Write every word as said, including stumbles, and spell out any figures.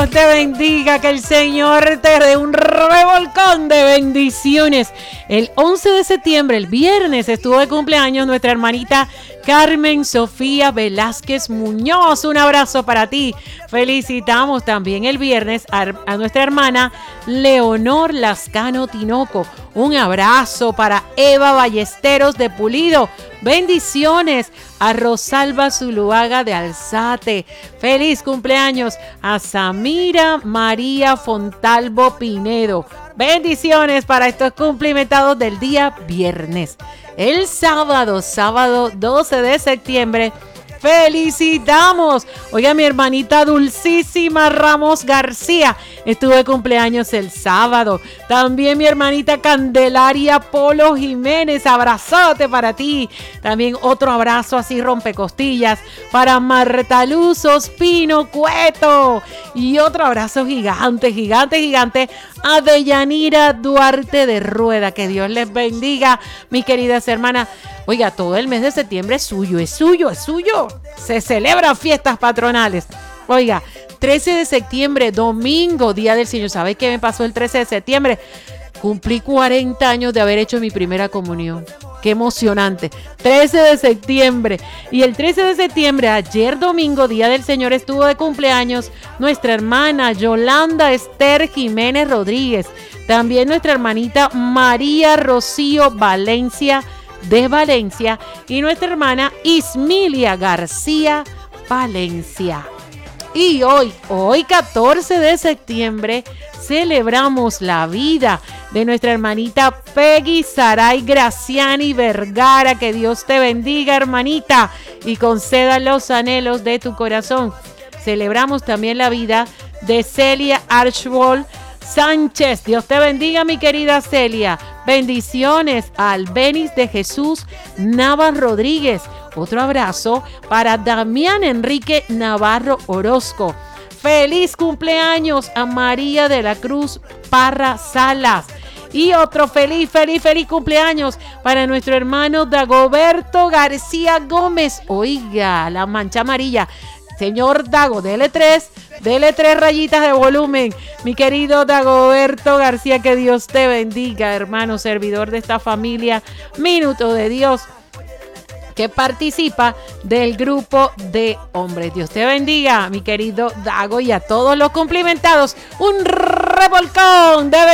Te bendiga, que el Señor te dé un revolcón de bendiciones. El once de septiembre, el viernes, estuvo de cumpleaños nuestra hermanita Carmen Sofía Velázquez Muñoz. Un abrazo para ti. Felicitamos también el viernes a, a nuestra hermana Leonor Lascano Tinoco. Un abrazo para Eva Ballesteros de Pulido. Bendiciones a Rosalba Zuluaga de Alzate. Feliz cumpleaños a Samira María Fontalvo Pinedo. Bendiciones para estos cumplimentados del día viernes. El sábado, sábado doce de septiembre, felicitamos. Oiga, mi hermanita Dulcísima Ramos García estuvo de cumpleaños el sábado. También mi hermanita Candelaria Polo Jiménez, abrazote para ti. También otro abrazo así rompecostillas para Marta Luz Ospino Cueto. Y otro abrazo gigante, gigante, gigante a Deyanira Duarte de Rueda. Que Dios les bendiga, mis queridas hermanas. Oiga, todo el mes de septiembre es suyo, es suyo, es suyo. Se celebran fiestas patronales. Oiga, trece de septiembre, domingo, Día del Señor. ¿Sabe qué me pasó el trece de septiembre? Cumplí cuarenta años de haber hecho mi primera comunión. Qué emocionante. trece de septiembre. Y el trece de septiembre, ayer domingo, Día del Señor, estuvo de cumpleaños nuestra hermana Yolanda Esther Jiménez Rodríguez. También nuestra hermanita María Rocío Valencia de Valencia y nuestra hermana Ismilia García Valencia. Y hoy, hoy catorce de septiembre, celebramos la vida de nuestra hermanita Peggy Saray Graciani Vergara. Que Dios te bendiga, hermanita, y conceda los anhelos de tu corazón. Celebramos también la vida de Celia Archbold Sánchez. Dios te bendiga, mi querida Celia. Bendiciones a Albenis de Jesús Navas Rodríguez. Otro abrazo para Damián Enrique Navarro Orozco. Feliz cumpleaños a María de la Cruz Parra Salas. Y otro feliz, feliz, feliz cumpleaños para nuestro hermano Dagoberto García Gómez. Oiga, la mancha amarilla. Señor Dago, dele tres, dele tres rayitas de volumen. Mi querido Dagoberto García, que Dios te bendiga, hermano, servidor de esta familia Minuto de Dios, que participa del grupo de hombres. Dios te bendiga, mi querido Dago, y a todos los cumplimentados, un revolcón de